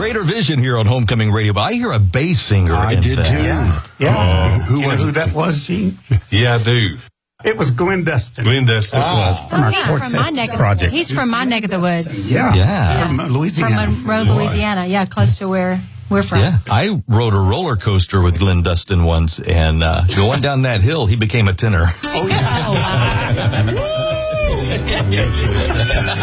Raider Vision here on Homecoming Radio, but I hear a bass singer. I did too. Yeah. Who You know was who it? that was, Gene? Yeah, I do. It was Glenn Dustin. Glenn Dustin was. From our He's from Quartet my neck. project. He's from my neck of the woods. Yeah. From Louisiana. From Monroe, Louisiana. Yeah, close to where we're from. Yeah, I rode a roller coaster with Glenn Dustin once, and going down that hill, he became a tenor. Oh, yeah. Oh, wow.